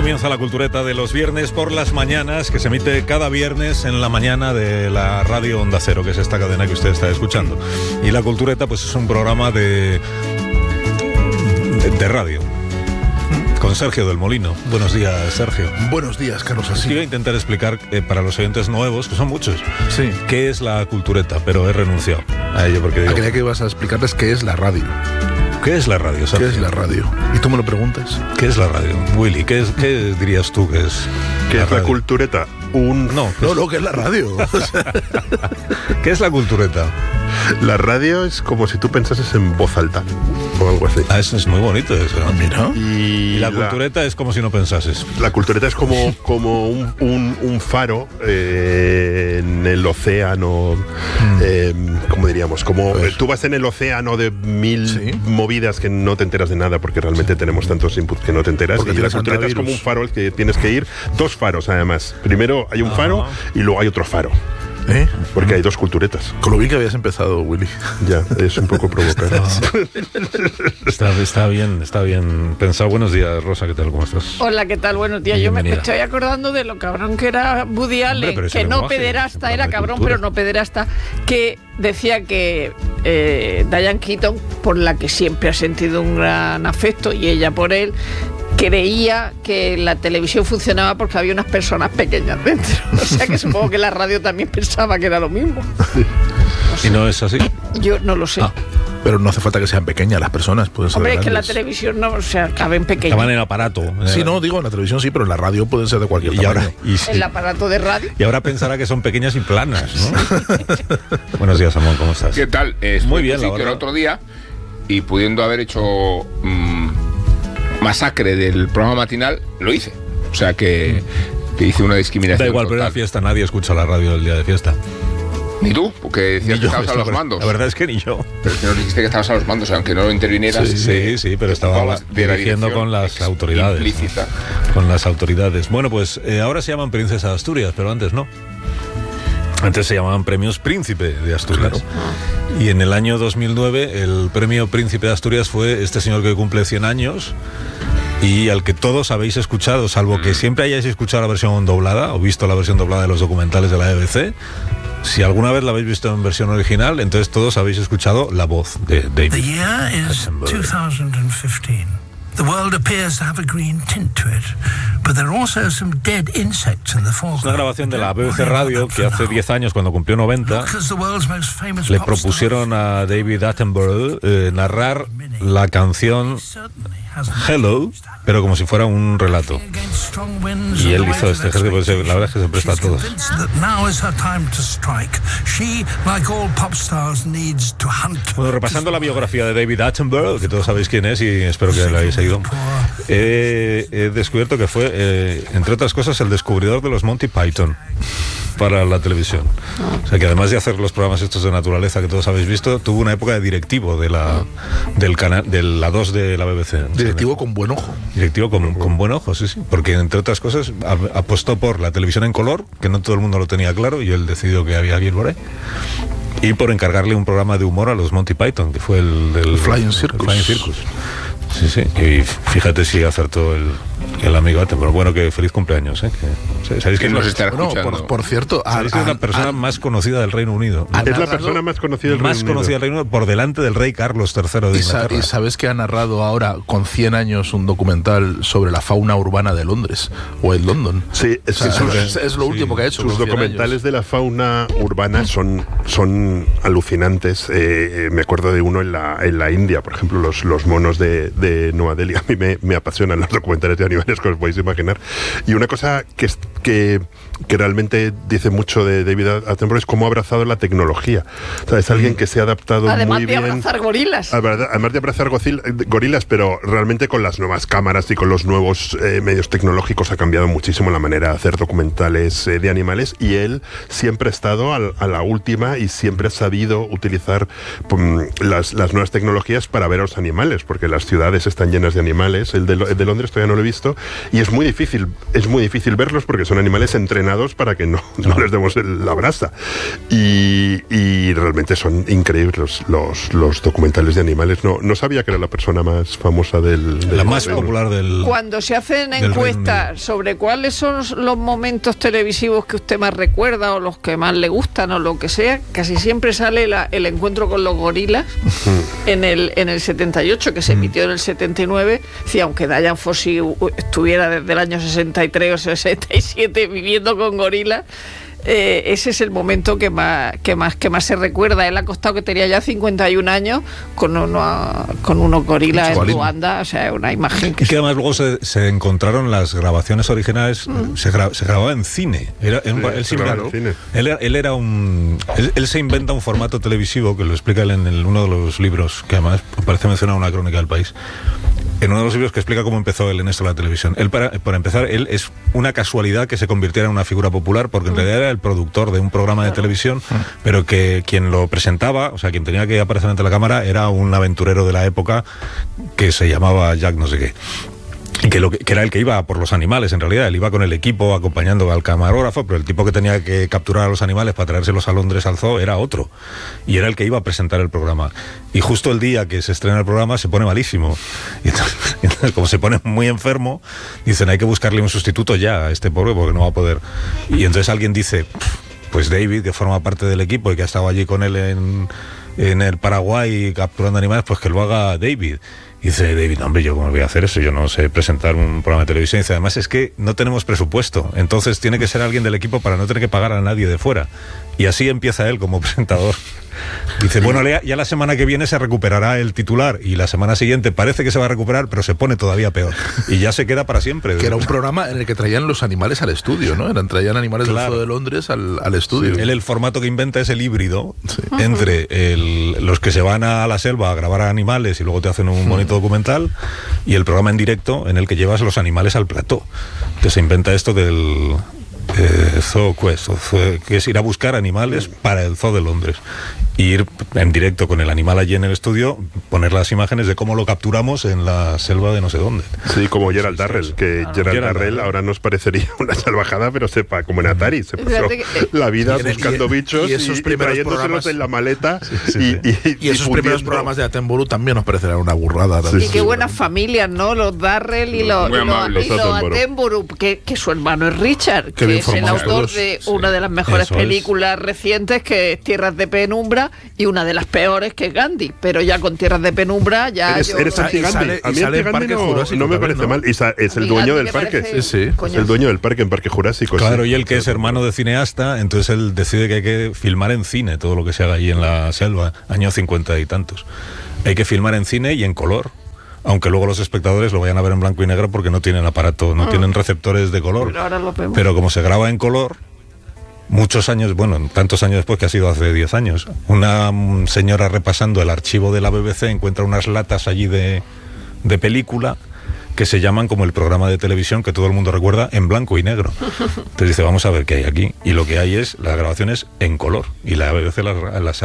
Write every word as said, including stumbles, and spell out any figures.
comienza la cultureta de los viernes por las mañanas, que se emite cada viernes en la mañana de la radio Onda Cero, que es esta cadena que usted está escuchando. Y la cultureta pues es un programa de, de, de radio. Con Sergio del Molino. Buenos días, Sergio. Buenos días, Carlos Así. Quiero intentar explicar eh, para los oyentes nuevos, que son muchos, sí, qué es la cultureta, pero he renunciado a ello porque digo... Creía que ibas a explicarles qué es la radio. ¿Qué es la radio, Sergio? ¿Qué es la radio? ¿Y tú me lo preguntas? ¿Qué es la radio? Willy, ¿qué, es, qué dirías tú que es ¿Qué la es la radio? cultureta? Un... No, No, no, ¿qué es la radio? ¿Qué es la cultureta? La radio es como si tú pensases en voz alta o algo así. Ah, eso es muy bonito eso. Ah, mira. Y, Y la, la cultureta es como si no pensases. La cultureta es como, como un, un, un faro eh, en el océano, Mm. eh, ¿cómo diríamos? Como Pues- tú vas en el océano de mil Sí. movidas que no te enteras de nada porque realmente tenemos tantos inputs que no te enteras. Porque Y la tienes cultureta es como un antivirus. faro al que tienes que ir. Dos faros además. Primero hay un faro Ah. y luego hay otro faro. ¿Eh? Porque hay dos culturetas. Con lo bien que habías empezado, Willy. Ya, es un poco provocante. Está, está bien, está bien pensado. Buenos días, Rosa, ¿qué tal? ¿Cómo estás? Hola, ¿qué tal? Buenos días. Yo me, me Bienvenida. estoy acordando de lo cabrón que era Woody Allen, pero ese que no lenguaje, pederasta, ese era programa de cabrón, cultura. pero no pederasta, que decía que eh, Diane Keaton, por la que siempre ha sentido un gran afecto, y ella por él, creía que la televisión funcionaba porque había unas personas pequeñas dentro. O sea que supongo que la radio también pensaba que era lo mismo. ¿Y no es así? Yo no lo sé. Ah. Pero no hace falta que sean pequeñas las personas, pueden ser Hombre, es que la grandes. televisión no, o sea, caben Estaban pequeños. en aparato. Sí, no, digo, en la televisión sí, pero en la radio pueden ser de cualquier Y tamaño. ahora, y, sí. El aparato de radio. Y ahora pensará que son pequeñas y planas, ¿no? Buenos días, Amón, ¿cómo estás? ¿Qué tal? Eh, estuve Muy en bien, tu la sitio verdad. el otro día y pudiendo haber hecho mmm, masacre del programa matinal, lo hice. O sea que, que hice una discriminación. Da igual, pero era total. fiesta, nadie escucha la radio el día de fiesta. Ni tú, porque decías Ni que yo, estabas a la los verdad- mandos. La verdad es que ni yo. Pero es que nos dijiste que estabas a los mandos, aunque no intervinieras. Sí, sí, sí, pero te estaba ocupabas de la dirigiendo dirección con las ex- autoridades. Implícita. Con las autoridades. Bueno, pues eh, ahora se llaman Princesa de Asturias, pero antes no. Antes se llamaban Premios Príncipe de Asturias. Claro. Y en el año dos mil nueve el premio Príncipe de Asturias fue este señor que cumple cien años y al que todos habéis escuchado, salvo que siempre hayáis escuchado la versión doblada o visto la versión doblada de los documentales de la B B C. Si alguna vez la habéis visto en versión original, entonces todos habéis escuchado la voz de David. The year is Attenborough. two thousand fifteen. The world appears to have a green tint to it, but there are also some dead insects in the foreground. Es una grabación de la B B C Radio que hace diez años, cuando cumplió noventa, Because the world's most famous le pop propusieron a David Attenborough eh, narrar la canción star certainly hasn't Hello, pero como si fuera un relato. against strong winds Y and él the hizo weight este of ejercicio, pues, la verdad es que se presta a She's todos. convinced that now is her time to strike. She, like all pop stars, needs to hunt. Bueno, repasando la biografía de David Attenborough, que todos sabéis quién es y espero que la hayáis seguido, he, he descubierto que fue, eh, entre otras cosas, el descubridor de los Monty Python para la televisión. O sea que además de hacer los programas estos de naturaleza que todos habéis visto, tuvo una época de directivo de la del canal de la dos de la B B C. Directivo con buen ojo. Directivo con, con buen ojo, sí, sí. Porque entre otras cosas a- apostó por la televisión en color, que no todo el mundo lo tenía claro, y él decidió que había que ir por ahí. Y por encargarle un programa de humor a los Monty Python, que fue el del El Flying Circus. el Flying Circus. Sí, sí. Y fíjate si acertó el, el amigo Attenborough. Bueno, que feliz cumpleaños, ¿eh? Que, ¿sabéis que Que es, nos la, está Bueno, escuchando. por, por cierto, a- sabéis que es la a- persona a- más conocida del Reino Unido? a- Es la narrado- persona más conocida del más Reino Unido. conocida del Reino Unido por delante del rey Carlos tercero de y, sa- Inglaterra. y sabes que ha narrado ahora con cien años un documental sobre la fauna urbana de Londres o en London. Sí, es, O sea, sus- es, es lo sí, último que ha hecho. sus con cien documentales años. de la fauna urbana son, son alucinantes. Eh, eh, me acuerdo de uno en la, en la India, por ejemplo, los, los monos de, de Nueva Delhi. A mí me, me apasionan los documentales de animales, que os podéis imaginar. Y una cosa que, es- que, que realmente dice mucho de David Attenborough es cómo ha abrazado la tecnología. O sea, es alguien que se ha adaptado Además muy de bien. abrazar gorilas. A verdad, Además de abrazar gocil- gorilas, pero realmente con las nuevas cámaras y con los nuevos eh, medios tecnológicos ha cambiado muchísimo la manera de hacer documentales eh, de animales, y él siempre ha estado al- a la última y siempre ha sabido utilizar pum, las, las nuevas tecnologías para ver a los animales, porque las ciudades están llenas de animales. El de, Lo- el de Londres todavía no lo he visto y es muy difícil, es muy difícil verlos porque son son animales entrenados para que no, no, no les demos el, la brasa. Y, y realmente son increíbles los, los, los documentales de animales. No, no sabía que era la persona más famosa del... del la más Reino. popular del... Cuando se hacen encuestas sobre cuáles son los momentos televisivos que usted más recuerda o los que más le gustan o lo que sea, casi siempre sale la, el encuentro con los gorilas en el en el setenta y ocho, que se emitió en el setenta y nueve. Sí, aunque Dian Fossey estuviera desde el año sesenta y tres o sesenta y siete viviendo con gorilas, Eh, ese es el momento que más, que más que más se recuerda. Él ha costado que tenía ya cincuenta y un años con, uno, con unos gorilas en Ruanda, o sea, una imagen que... Y que además luego se, se encontraron las grabaciones originales, mm. se, gra, se grababa en cine. Era, sí, él, se claro. cine. Él, él era un... Él, él se inventa un formato televisivo, que lo explica él en el, uno de los libros, que además parece mencionar una crónica del País, en uno de los libros que explica cómo empezó él en esto de la televisión. Él, para, para empezar, él es una casualidad que se convirtiera en una figura popular, porque en mm. realidad era el productor de un programa claro. de televisión, mm. pero que quien lo presentaba, o sea, quien tenía que aparecer ante la cámara, era un aventurero de la época que se llamaba Jack no sé qué. Y que, lo que, que era el que iba por los animales, en realidad. Él iba con el equipo acompañando al camarógrafo, pero el tipo que tenía que capturar a los animales para traérselos a Londres al zoo era otro. Y era el que iba a presentar el programa. Y justo el día que se estrena el programa se pone malísimo. Y entonces, entonces como se pone muy enfermo, dicen, hay que buscarle un sustituto ya a este pobre porque no va a poder. Y entonces alguien dice, pues David, que forma parte del equipo y que ha estado allí con él en, en el Paraguay capturando animales, pues que lo haga David. Y dice David, hombre, yo cómo voy a hacer eso, yo no sé presentar un programa de televisión. Y dice, además es que no tenemos presupuesto, entonces tiene que ser alguien del equipo para no tener que pagar a nadie de fuera. Y así empieza él como presentador. Dice, bueno, ya la semana que viene se recuperará el titular y la semana siguiente parece que se va a recuperar, pero se pone todavía peor. Y ya se queda para siempre. Que era un programa en el que traían los animales al estudio, ¿no? Eran, traían animales claro. del Zoo de Londres al, al estudio. Sí, él el formato que inventa es el híbrido sí. entre el, los que se van a la selva a grabar a animales y luego te hacen un bonito documental, y el programa en directo en el que llevas los animales al plató. Que se inventa esto del... Eh, Zoo Quest, que es ir a buscar animales para el Zoo de Londres, ir en directo con el animal allí en el estudio, poner las imágenes de cómo lo capturamos en la selva de no sé dónde. Sí, como Gerald Darrell, que ah, Gerald, Gerald Darrell ahora nos parecería una salvajada, pero sepa, como en Atari, se pasó que, la vida y buscando y, bichos y, esos y, y trayéndoselos en la maleta. Sí, sí, sí. Y, y, y esos primeros programas de Attenborough también nos parecerán una burrada. Sí, y sí, qué sí, buenas bueno. familias, ¿no? Los Darrell y los, los, los, los Attenborough, que, que su hermano es Richard, que es el autor de sí. una de las mejores Eso películas es. recientes, que es Tierras de Penumbra, y una de las peores, que es Gandhi. Pero ya con Tierras de Penumbra ya eres, yo... eres anti-Gandhi. A mí anti-Gandhi no, no me parece ¿no? mal. Y es el dueño del parque. Parece, sí, sí. Es el dueño del parque en Parque Jurásico. Claro, sí. y él que es hermano de cineasta, entonces él decide que hay que filmar en cine todo lo que se haga allí en la selva, años cincuenta y tantos. Hay que filmar en cine y en color, aunque luego los espectadores lo vayan a ver en blanco y negro porque no tienen aparato, no mm. tienen receptores de color. Pero, ahora lo vemos. Pero como se graba en color, muchos años, bueno, tantos años después, que ha sido hace diez años, una señora repasando el archivo de la B B C encuentra unas latas allí de, de película que se llaman como el programa de televisión que todo el mundo recuerda en blanco y negro. Entonces dice, vamos a ver qué hay aquí. Y lo que hay es las grabaciones en color. Y la B B C las, las